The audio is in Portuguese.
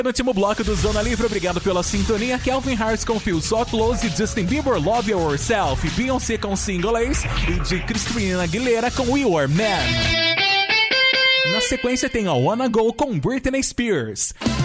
No último bloco do Zona Livre, obrigado pela sintonia. Calvin Harris com Feel So Close, Justin Bieber, Love Yourself, Beyoncé com Single Ace e de Christina Aguilera com We Were Men. Na sequência tem a Wanna Go com Britney Spears.